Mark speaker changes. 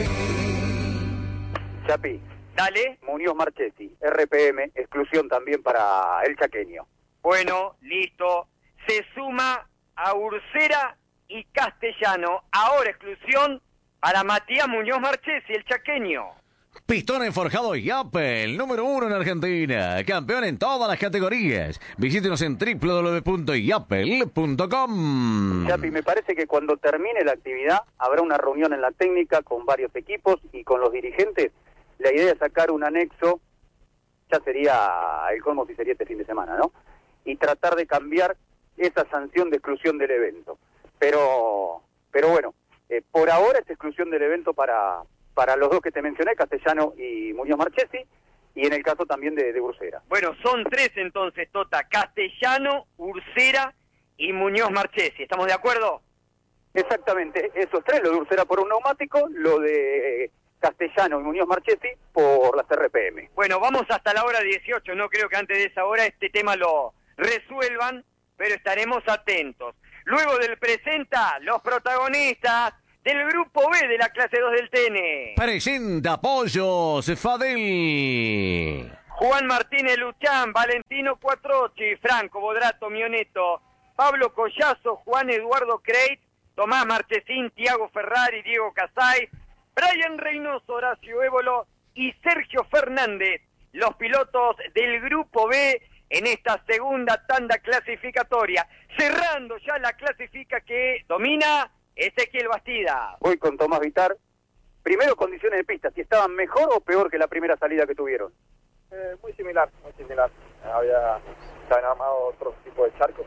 Speaker 1: Chapi,
Speaker 2: Dale.
Speaker 1: Muñoz Marchesi, RPM, exclusión también para el chaqueño.
Speaker 2: Bueno, listo. Se suma a Ursera y Castellano. Ahora exclusión para Matías Muñoz Marchesi, el chaqueño.
Speaker 3: Pistones forjados Yapel, el número 1 en Argentina, campeón en todas las categorías. Visítenos en www.yapel.com.
Speaker 1: Chapi, me parece que cuando termine la actividad habrá una reunión en la técnica con varios equipos y con los dirigentes. La idea es sacar un anexo, ya sería el colmo si sería este fin de semana, ¿no? Y tratar de cambiar esa sanción de exclusión del evento. Pero bueno, por ahora es exclusión del evento para los dos que te mencioné, Castellano y Muñoz Marchesi, y en el caso también de Ursera.
Speaker 2: Bueno, son tres entonces, Tota. Castellano, Ursera y Muñoz Marchesi. ¿Estamos de acuerdo?
Speaker 1: Exactamente, esos tres, lo de Ursera por un neumático, lo de Castellano y Muñoz Marchesi por las RPM.
Speaker 2: Bueno, vamos hasta la hora 18. No creo que antes de esa hora este tema lo resuelvan, pero estaremos atentos. Luego del presenta, los protagonistas del grupo B de la clase 2 del TN.
Speaker 3: Presenta Pollos Fadel.
Speaker 2: Juan Martínez Luchán, Valentino Cuatrochi, Franco Bodrato Mioneto, Pablo Collazo, Juan Eduardo Creit, Tomás Marchesín, Tiago Ferrari, Diego Casay, Brian Reynoso, Horacio Évolo y Sergio Fernández, los pilotos del grupo B en esta segunda tanda clasificatoria. Cerrando ya la clasifica que domina Ezequiel Bastida.
Speaker 1: Voy con Tomás Vitar. Primero, condiciones de pista, si estaban mejor o peor que la primera salida que tuvieron.
Speaker 4: Muy similar, muy similar. Se han armado otro tipo de charcos